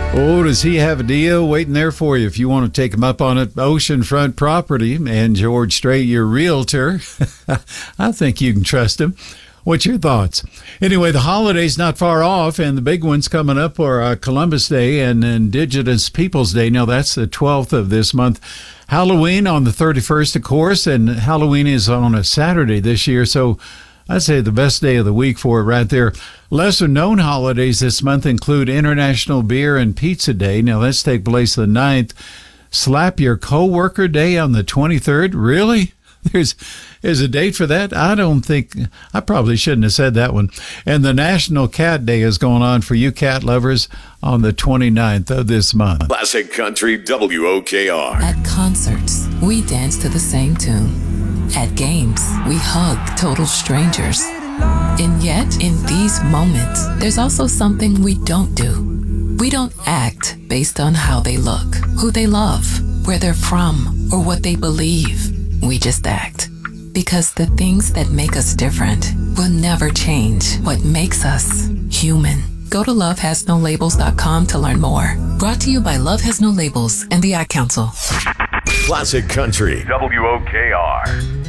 Oh, does he have a deal waiting there for you if you want to take him up on it? Oceanfront property, and George Strait, your realtor. I think you can trust him. What's your thoughts? Anyway, the holiday's not far off, and the big ones coming up are Columbus Day and Indigenous Peoples Day. Now, that's the 12th of this month. Halloween on the 31st, of course, and Halloween is on a Saturday this year, so I'd say the best day of the week for it right there. Lesser-known holidays this month include International Beer and Pizza Day. Now, that's take place the 9th. Slap Your Coworker Day on the 23rd. Really? There's a date for that? I probably shouldn't have said that one. And the National Cat Day is going on for you cat lovers on the 29th of this month. Classic Country WOKR. At concerts, we dance to the same tune. At games, we hug total strangers. And yet, in these moments, there's also something we don't do. We don't act based on how they look, who they love, where they're from, or what they believe. We just act. Because the things that make us different will never change what makes us human. Go to lovehasnolabels.com to learn more. Brought to you by Love Has No Labels and the Ad Council. Classic Country WOKR.